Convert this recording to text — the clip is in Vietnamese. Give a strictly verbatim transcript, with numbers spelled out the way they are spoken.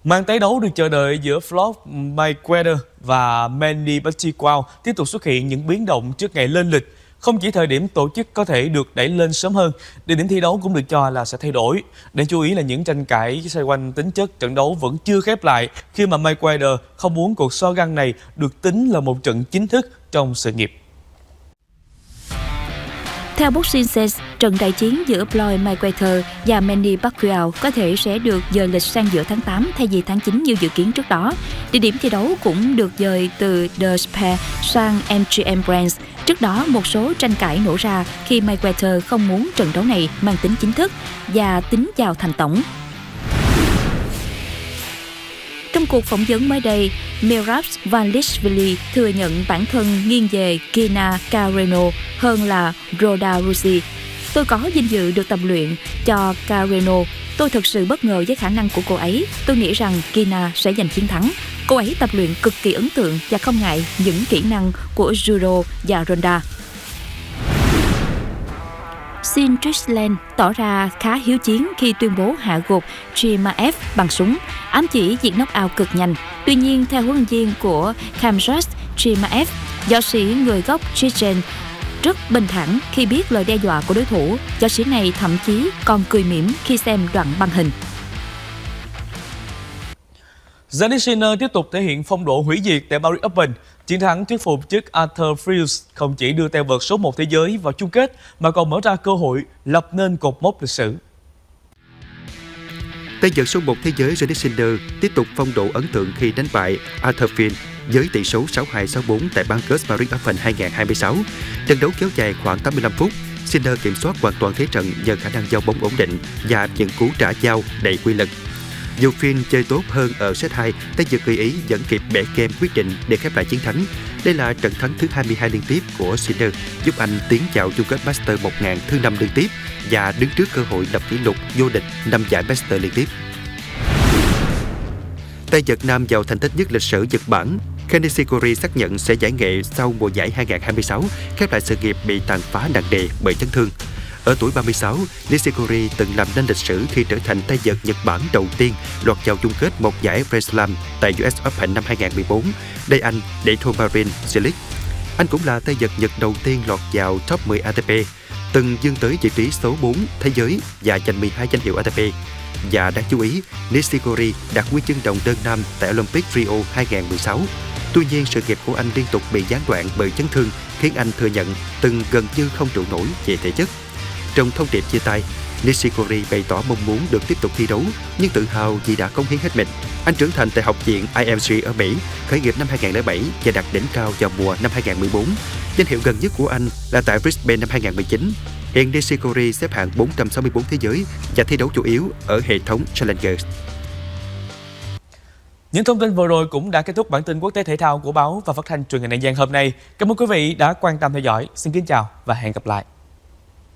Màn tái đấu được chờ đợi giữa Floyd Mayweather và Manny Pacquiao tiếp tục xuất hiện những biến động trước ngày lên lịch. Không chỉ thời điểm tổ chức có thể được đẩy lên sớm hơn, địa điểm thi đấu cũng được cho là sẽ thay đổi. Đáng chú ý là những tranh cãi xoay quanh tính chất trận đấu vẫn chưa khép lại khi mà Mayweather không muốn cuộc so găng này được tính là một trận chính thức trong sự nghiệp. Theo Boxing Sense, trận đại chiến giữa Floyd Mayweather và Manny Pacquiao có thể sẽ được dời lịch sang giữa tháng tám thay vì tháng chín như dự kiến trước đó. Địa điểm thi đấu cũng được dời từ The Sphere sang em giê em Brands. Trước đó, một số tranh cãi nổ ra khi Mayweather không muốn trận đấu này mang tính chính thức và tính vào thành tổng. Trong cuộc phỏng vấn mới đây, Merab Dvalishvili thừa nhận bản thân nghiêng về Gina Carano hơn là Ronda Rousey. Tôi có vinh dự được tập luyện cho Carano. Tôi thực sự bất ngờ với khả năng của cô ấy. Tôi nghĩ rằng Gina sẽ giành chiến thắng. Cô ấy tập luyện cực kỳ ấn tượng và không ngại những kỹ năng của judo và Ronda. Sean Strickland tỏ ra khá hiếu chiến khi tuyên bố hạ gục Chimaev bằng súng, ám chỉ việc knock out cực nhanh. Tuy nhiên, theo huấn luyện viên của Khamzat Chimaev, võ sĩ người gốc Chechen rất bình thản khi biết lời đe dọa của đối thủ. Võ sĩ này thậm chí còn cười mỉm khi xem đoạn băng hình. Jannik Sinner tiếp tục thể hiện phong độ hủy diệt tại Paris Open. Chiến thắng thuyết phục trước Arthur Fils không chỉ đưa tay vợt số một thế giới vào chung kết mà còn mở ra cơ hội lập nên cột mốc lịch sử. Tay vợt số một thế giới Jannik Sinner tiếp tục phong độ ấn tượng khi đánh bại Arthur Fils với tỷ số sáu hai sáu bốn tại Bankers Paris Open hai không hai sáu. Trận đấu kéo dài khoảng tám mươi lăm phút. Sinner kiểm soát hoàn toàn thế trận nhờ khả năng giao bóng ổn định và những cú trả giao đầy quy lực. Dù Finn chơi tốt hơn ở set hai, tay vợt người Ý vẫn kịp bẻ kem quyết định để khép lại chiến thắng. Đây là trận thắng thứ hai mươi hai liên tiếp của Sinner, giúp anh tiến vào chung kết Masters một nghìn thứ năm liên tiếp và đứng trước cơ hội lập kỷ lục vô địch năm giải Masters liên tiếp. Tay vợt nam giàu thành tích nhất lịch sử Nhật Bản, Kenny Nishikori xác nhận sẽ giải nghệ sau mùa giải hai không hai sáu, khép lại sự nghiệp bị tàn phá nặng nề bởi chấn thương. Ở tuổi ba mươi sáu, Nishikori từng làm nên lịch sử khi trở thành tay vợt Nhật Bản đầu tiên lọt vào chung kết một giải Grand Slam tại u ét Open năm hai không một bốn, đây anh để thua Marin Cilic. Anh cũng là tay vợt Nhật đầu tiên lọt vào top mười a tê pê, từng vươn tới vị trí số bốn thế giới và giành mười hai danh hiệu a tê pê. Và đáng chú ý, Nishikori đạt huy chương đồng đơn nam tại Olympic Rio hai không một sáu. Tuy nhiên, sự nghiệp của anh liên tục bị gián đoạn bởi chấn thương, khiến anh thừa nhận từng gần như không trụ nổi về thể chất. Trong thông điệp chia tay, Nishikori bày tỏ mong muốn được tiếp tục thi đấu, nhưng tự hào vì đã cống hiến hết mình. Anh trưởng thành tại học viện i em giê ở Mỹ, khởi nghiệp năm hai không không bảy và đạt đỉnh cao vào mùa năm hai không một bốn. Danh hiệu gần nhất của anh là tại Brisbane năm hai không một chín. Hiện Nishikori xếp hạng bốn trăm sáu mươi tư thế giới và thi đấu chủ yếu ở hệ thống Challenger. Những thông tin vừa rồi cũng đã kết thúc bản tin quốc tế thể thao của báo và phát thanh truyền hình An Giang hôm nay. Cảm ơn quý vị đã quan tâm theo dõi. Xin kính chào và hẹn gặp lại.